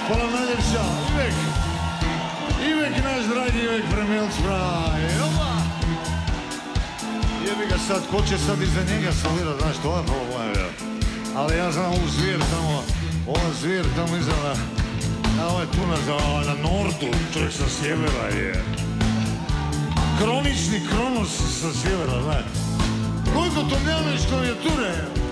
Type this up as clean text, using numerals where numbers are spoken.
Hvala najljepša, Ivek naš dragi Ivek Premijelc pravi, jebi ga sad, ko će sad iza njega solirat, znaš, to je problem, ali ja znam ovu zvijer tamo, ova zvijer tamo iza ovaj tu na nordu, čovjek sa sjevera je, kronični Kronos sa sjevera, znaš, Gojko Tomljanović klavijature,